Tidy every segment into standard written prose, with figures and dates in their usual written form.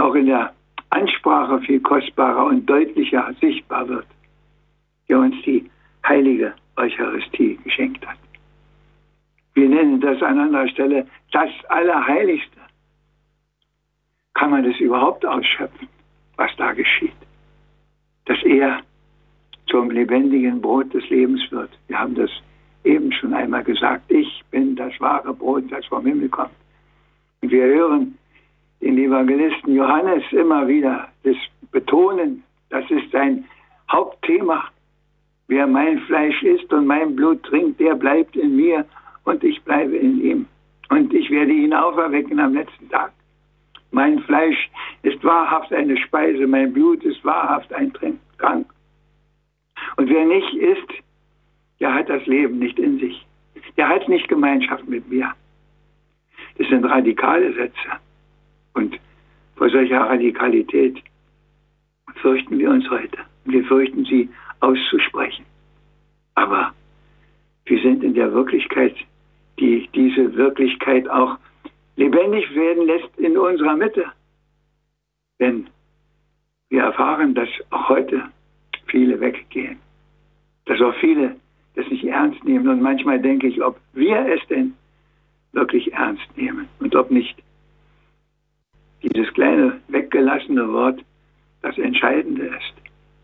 auch in der Ansprache viel kostbarer und deutlicher sichtbar wird, der uns die heilige Eucharistie geschenkt hat. Wir nennen das an anderer Stelle das Allerheiligste. Kann man das überhaupt ausschöpfen, was da geschieht? Dass er zum lebendigen Brot des Lebens wird. Wir haben das eben schon einmal gesagt. Ich bin das wahre Brot, das vom Himmel kommt. Und wir hören den Evangelisten Johannes immer wieder das betonen. Das ist sein Hauptthema. Wer mein Fleisch isst und mein Blut trinkt, der bleibt in mir und ich bleibe in ihm. Und ich werde ihn auferwecken am letzten Tag. Mein Fleisch ist wahrhaft eine Speise, mein Blut ist wahrhaft ein Trank. Und wer nicht isst, der hat das Leben nicht in sich. Der hat nicht Gemeinschaft mit mir. Das sind radikale Sätze. Und vor solcher Radikalität fürchten wir uns heute. Wir fürchten sie auszusprechen. Aber wir sind in der Wirklichkeit, die diese Wirklichkeit auch lebendig werden lässt in unserer Mitte. Denn wir erfahren, dass auch heute viele weggehen. Dass auch viele das nicht ernst nehmen. Und manchmal denke ich, ob wir es denn wirklich ernst nehmen. Und ob nicht dieses kleine weggelassene Wort das Entscheidende ist,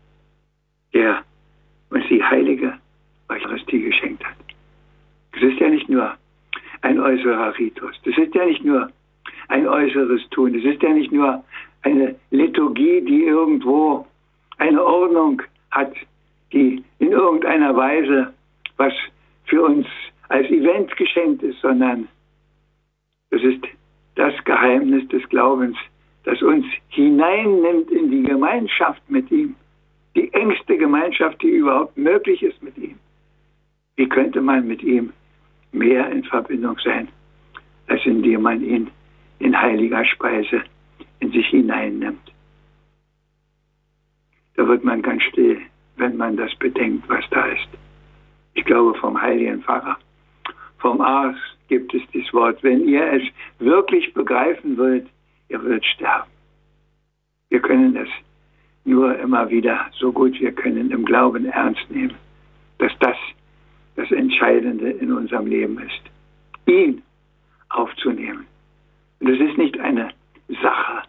der uns die heilige Eucharistie geschenkt hat. Es ist ja nicht nur ein äußerer Ritus. Das ist ja nicht nur ein äußeres Tun. Das ist ja nicht nur eine Liturgie, die irgendwo eine Ordnung hat, die in irgendeiner Weise was für uns als Event geschenkt ist, sondern es ist das Geheimnis des Glaubens, das uns hineinnimmt in die Gemeinschaft mit ihm. Die engste Gemeinschaft, die überhaupt möglich ist mit ihm. Wie könnte man mit ihm mehr in Verbindung sein, als indem man ihn in heiliger Speise in sich hineinnimmt? Da wird man ganz still, wenn man das bedenkt, was da ist. Ich glaube, vom heiligen Pfarrer, vom Arzt gibt es das Wort, wenn ihr es wirklich begreifen wollt, ihr werdet sterben. Wir können es nur immer wieder, so gut wir können, im Glauben ernst nehmen, dass das das Entscheidende in unserem Leben ist, ihn aufzunehmen. Und es ist nicht eine Sache.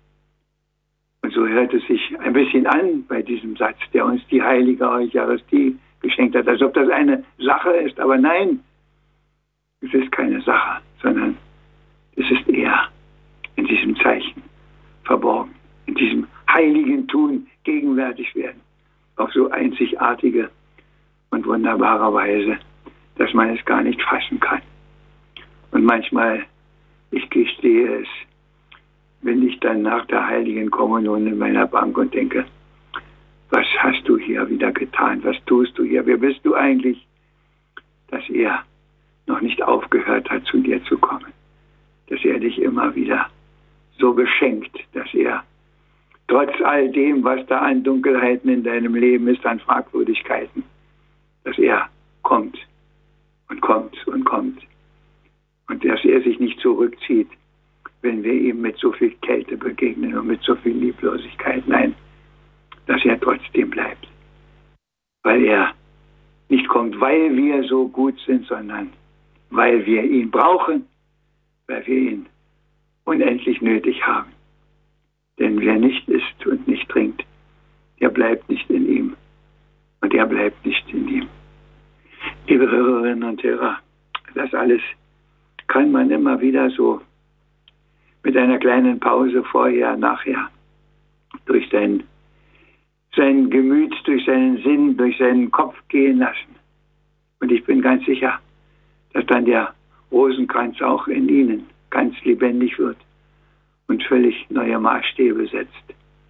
Und so hört es sich ein bisschen an bei diesem Satz, der uns die heilige Eucharistie geschenkt hat, als ob das eine Sache ist. Aber nein, es ist keine Sache, sondern es ist er in diesem Zeichen verborgen, in diesem heiligen Tun gegenwärtig werden, auf so einzigartige und wunderbare Weise, dass man es gar nicht fassen kann. Und manchmal, ich gestehe es, bin ich dann nach der heiligen Kommunion in meiner Bank und denke, was hast du hier wieder getan? Was tust du hier? Wer bist du eigentlich, dass er noch nicht aufgehört hat, zu dir zu kommen? Dass er dich immer wieder so beschenkt, dass er trotz all dem, was da an Dunkelheiten in deinem Leben ist, an Fragwürdigkeiten, dass er kommt und kommt und kommt. Und dass er sich nicht zurückzieht, wenn wir ihm mit so viel Kälte begegnen und mit so viel Lieblosigkeit. Nein, dass er trotzdem bleibt. Weil er nicht kommt, weil wir so gut sind, sondern weil wir ihn brauchen, weil wir ihn unendlich nötig haben. Denn wer nicht isst und nicht trinkt, der bleibt nicht in ihm. Und er bleibt nicht in ihm. Liebe Hörerinnen und Hörer, das alles kann man immer wieder so mit einer kleinen Pause vorher, nachher, durch sein Gemüt, durch seinen Sinn, durch seinen Kopf gehen lassen. Und ich bin ganz sicher, dass dann der Rosenkranz auch in ihnen ganz lebendig wird und völlig neue Maßstäbe setzt.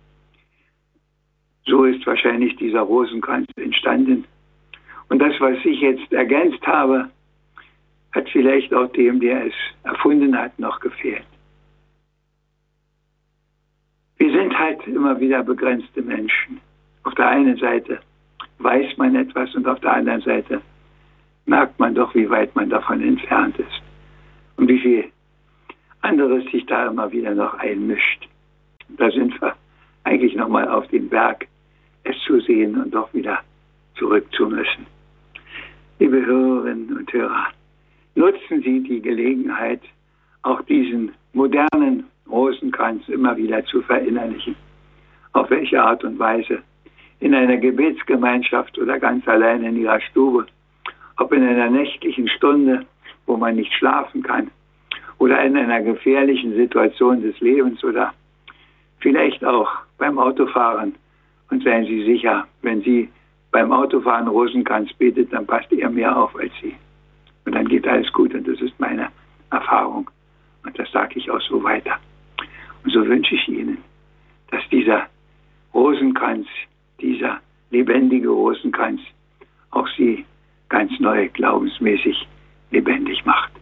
So ist wahrscheinlich dieser Rosenkranz entstanden. Und das, was ich jetzt ergänzt habe, hat vielleicht auch dem, der es erfunden hat, noch gefehlt. Wir sind halt immer wieder begrenzte Menschen. Auf der einen Seite weiß man etwas und auf der anderen Seite merkt man doch, wie weit man davon entfernt ist. Und wie viel anderes sich da immer wieder noch einmischt. Berg, es zu sehen und doch wieder zurück zu müssen. Liebe Hörerinnen und Hörer, nutzen Sie die Gelegenheit, auch diesen modernen Rosenkranz immer wieder zu verinnerlichen. Auf welche Art und Weise? In einer Gebetsgemeinschaft oder ganz allein in Ihrer Stube, ob in einer nächtlichen Stunde, wo man nicht schlafen kann, oder in einer gefährlichen Situation des Lebens oder vielleicht auch beim Autofahren. Und seien Sie sicher, wenn Sie beim Autofahren Rosenkranz betet, dann passt er mehr auf als Sie. Und dann geht alles gut, und das ist meine Erfahrung. Und das sage ich auch so weiter. Und so wünsche ich Ihnen, dass dieser Rosenkranz, dieser lebendige Rosenkranz, auch Sie ganz neu glaubensmäßig lebendig macht.